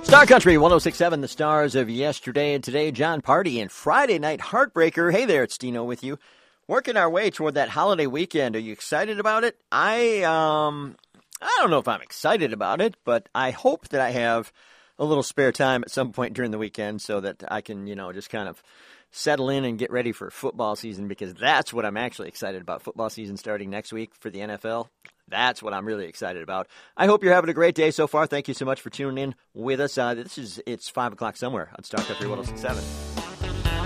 Star Country 106.7, the stars of yesterday and today. John Party and Friday Night Heartbreaker. Hey there, it's Dino with you. Working our way toward that holiday weekend. Are you excited about it? I don't know if I'm excited about it, but I hope that I have a little spare time at some point during the weekend so that I can, just kind of settle in and get ready for football season, because that's what I'm actually excited about. Football season starting next week for the NFL. That's what I'm really excited about. I hope you're having a great day so far. Thank you so much for tuning in with us. It's 5 o'clock somewhere on Star Country 106.7.